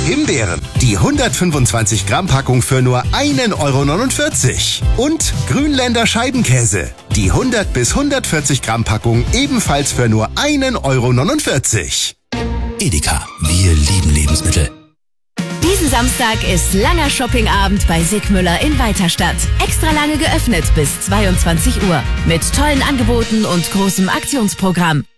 Himbeeren, die 125 Gramm Packung für nur 1,49 € und Grünländer Scheibenkäse, die 100 bis 140 Gramm Packung ebenfalls für nur 1,49 €. Edeka, wir lieben Lebensmittel. Diesen Samstag ist langer Shoppingabend bei Sigmüller in Weiterstadt. Extra lange geöffnet bis 22 Uhr. Mit tollen Angeboten und großem Aktionsprogramm.